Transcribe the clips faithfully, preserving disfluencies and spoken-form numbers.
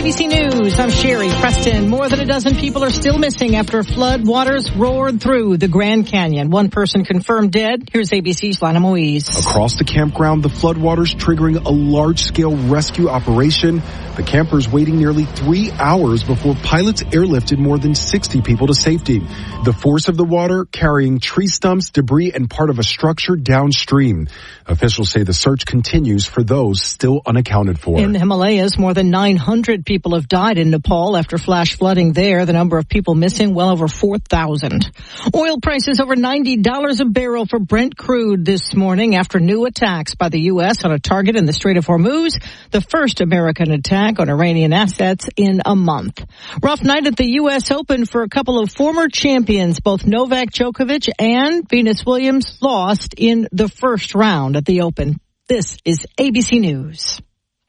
B C News, I'm Sherry Preston. More than a dozen people are still missing after flood waters roared through the Grand Canyon. One person confirmed dead. Here's A B C's Lana Moise. Across the campground, the floodwaters triggering a large-scale rescue operation. The campers waiting nearly three hours before pilots airlifted more than sixty people to safety. The force of the water carrying tree stumps, debris, and part of a structure downstream. Officials say the search continues for those still unaccounted for. In the Himalayas, more than nine hundred people have died in Nepal after flash flooding there. The number of people missing, well over four thousand. Oil prices over ninety dollars a barrel for Brent crude this morning after new attacks by the U S on a target in the Strait of Hormuz, the first American attack on Iranian assets in a month. Rough night at the U S Open for a couple of former champions. Both Novak Djokovic and Venus Williams lost in the first round at the Open. This is A B C News.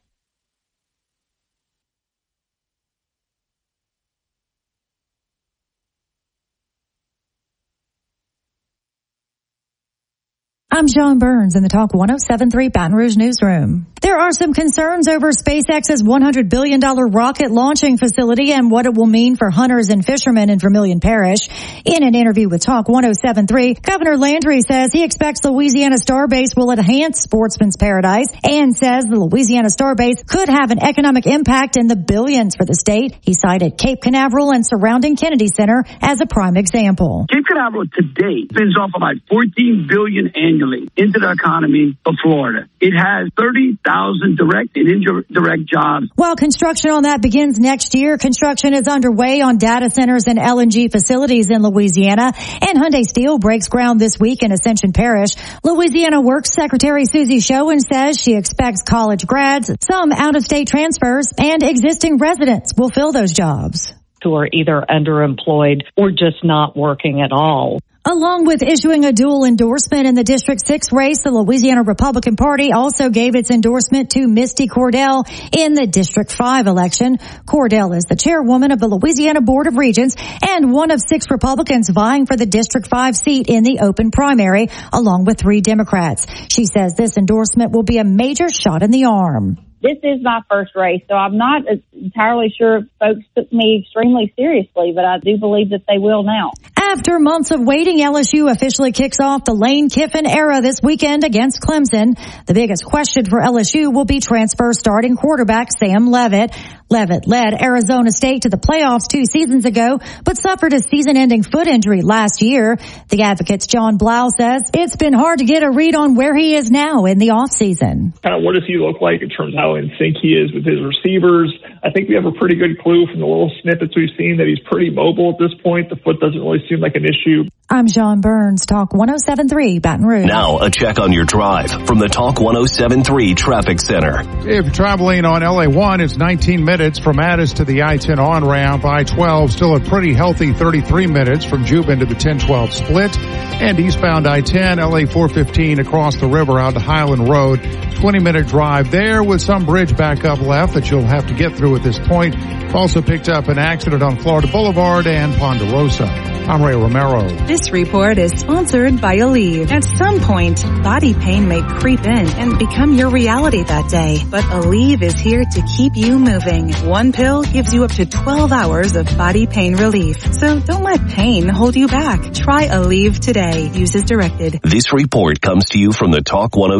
I'm Sean Burns in the Talk one oh seven point three Baton Rouge newsroom. There are some concerns over SpaceX's one hundred billion dollars rocket launching facility and what it will mean for hunters and fishermen in Vermilion Parish. In an interview with Talk one oh seven point three, Governor Landry says he expects Louisiana Starbase will enhance Sportsman's Paradise and says the Louisiana Starbase could have an economic impact in the billions for the state. He cited Cape Canaveral and surrounding Kennedy Center as a prime example. Cape Canaveral today spends off about fourteen billion dollars annually into the economy of Florida. It has thirty thousand direct and indirect jobs. While construction on that begins next year, construction is underway on data centers and L N G facilities in Louisiana, and Hyundai Steel breaks ground this week in Ascension Parish. Louisiana Works Secretary Susie Schoen says she expects college grads, some out-of-state transfers, and existing residents will fill those jobs. Who are either underemployed or just not working at all. Along with issuing a dual endorsement in the District six race, the Louisiana Republican Party also gave its endorsement to Misty Cordell in the District five election. Cordell is the chairwoman of the Louisiana Board of Regents and one of six Republicans vying for the District five seat in the open primary, along with three Democrats. She says this endorsement will be a major shot in the arm. This is my first race, so I'm not entirely sure if folks took me extremely seriously, but I do believe that they will now. After months of waiting, L S U officially kicks off the Lane Kiffin era this weekend against Clemson. The biggest question for L S U will be transfer starting quarterback Sam Leavitt. Leavitt led Arizona State to the playoffs two seasons ago, but suffered a season-ending foot injury last year. The Advocate's John Blau says it's been hard to get a read on where he is now in the offseason. Kind of what does he look like in terms of how in sync he is with his receivers? I think we have a pretty good clue from the little snippets we've seen that he's pretty mobile at this point. The foot doesn't really seem like an issue. I'm Sean Burns, Talk one oh seven point three Baton Rouge. Now a check on your drive from the Talk one oh seven point three Traffic Center. If you're traveling on L A one, it's nineteen minutes from Addis to the I ten on-ramp. I twelve still a pretty healthy thirty-three minutes from Juban to the ten twelve split. And eastbound I ten, L A four fifteen across the river out to Highland Road. twenty minute drive there with some bridge backup left that you'll have to get through at this point. Also picked up an accident on Florida Boulevard and Ponderosa. I'm Ray Romero. This report is sponsored by Aleve. At some point, body pain may creep in and become your reality that day. But Aleve is here to keep you moving. One pill gives you up to twelve hours of body pain relief. So don't let pain hold you back. Try Aleve today. Use as directed. This report comes to you from the Talk one oh